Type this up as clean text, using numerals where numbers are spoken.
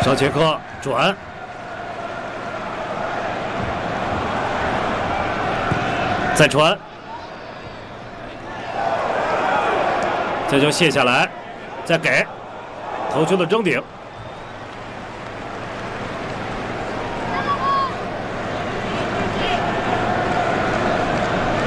绍杰克转，再传，这就卸下来，再给头球的争顶，